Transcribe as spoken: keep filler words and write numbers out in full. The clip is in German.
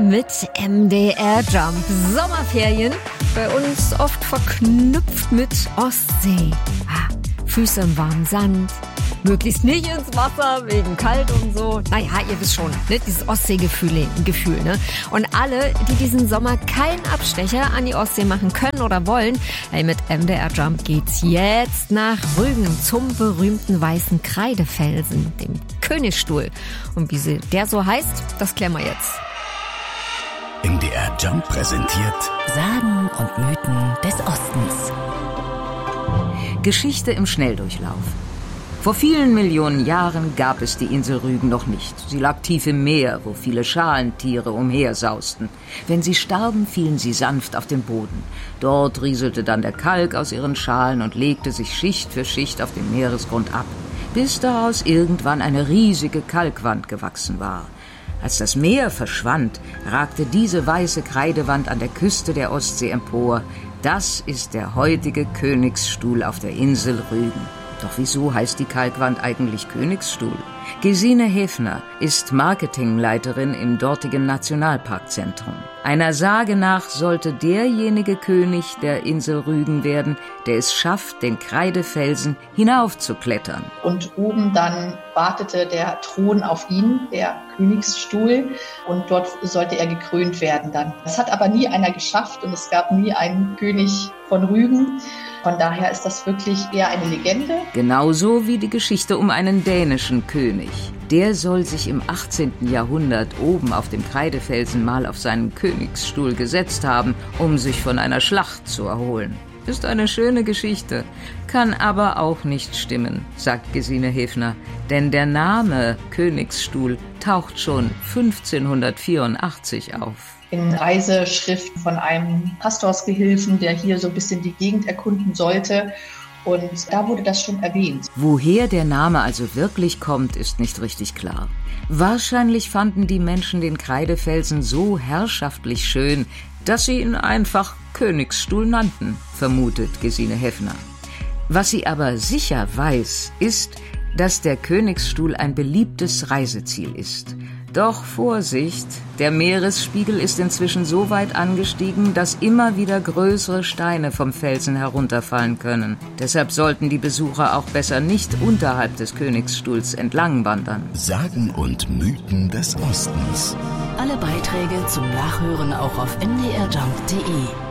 mit M D R Jump. Sommerferien, bei uns oft verknüpft mit Ostsee. Ah, Füße im warmen Sand, möglichst nicht ins Wasser, wegen kalt und so. Naja, ihr wisst schon, ne? Dieses Ostseegefühl, Gefühl, ne? Und alle, die diesen Sommer keinen Abstecher an die Ostsee machen können oder wollen, hey, mit M D R Jump geht's jetzt nach Rügen zum berühmten weißen Kreidefelsen, dem Königsstuhl. Und wie sie, der so heißt, das klären wir jetzt. M D R Jump präsentiert Sagen und Mythen des Ostens. Geschichte im Schnelldurchlauf. Vor vielen Millionen Jahren gab es die Insel Rügen noch nicht. Sie lag tief im Meer, wo viele Schalentiere umhersausten. Wenn sie starben, fielen sie sanft auf den Boden. Dort rieselte dann der Kalk aus ihren Schalen und legte sich Schicht für Schicht auf dem Meeresgrund ab, bis daraus irgendwann eine riesige Kalkwand gewachsen war. Als das Meer verschwand, ragte diese weiße Kreidewand an der Küste der Ostsee empor. Das ist der heutige Königsstuhl auf der Insel Rügen. Doch wieso heißt die Kalkwand eigentlich Königsstuhl? Gesine Häfner ist Marketingleiterin im dortigen Nationalparkzentrum. Einer Sage nach sollte derjenige König der Insel Rügen werden, der es schafft, den Kreidefelsen hinaufzuklettern. Und oben dann wartete der Thron auf ihn, der Königsstuhl, und dort sollte er gekrönt werden dann. Das hat aber nie einer geschafft und es gab nie einen König von Rügen. Von daher ist das wirklich eher eine Legende. Genauso wie die Geschichte um einen dänischen König. Der soll sich im achtzehnten Jahrhundert oben auf dem Kreidefelsen mal auf seinen Königsstuhl gesetzt haben, um sich von einer Schlacht zu erholen. Ist eine schöne Geschichte, kann aber auch nicht stimmen, sagt Gesine Häfner. Denn der Name Königsstuhl taucht schon fünfzehnhundertvierundachtzig auf. In Reiseschriften von einem Pastorsgehilfen, der hier so ein bisschen die Gegend erkunden sollte. Und da wurde das schon erwähnt. Woher der Name also wirklich kommt, ist nicht richtig klar. Wahrscheinlich fanden die Menschen den Kreidefelsen so herrschaftlich schön, dass sie ihn einfach Königsstuhl nannten, vermutet Gesine Häfner. Was sie aber sicher weiß, ist, dass der Königsstuhl ein beliebtes Reiseziel ist. Doch Vorsicht, der Meeresspiegel ist inzwischen so weit angestiegen, dass immer wieder größere Steine vom Felsen herunterfallen können. Deshalb sollten die Besucher auch besser nicht unterhalb des Königsstuhls entlang wandern. Sagen und Mythen des Ostens. Alle Beiträge zum Nachhören auch auf m d r jump punkt d e.